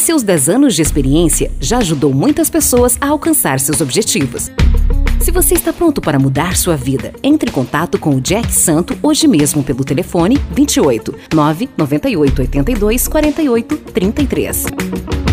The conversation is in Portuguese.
seus 10 anos de experiência já ajudou muitas pessoas a alcançar seus objetivos. Se você está pronto para mudar sua vida, entre em contato com o Jack Santo hoje mesmo pelo telefone 28 998 82 48 33.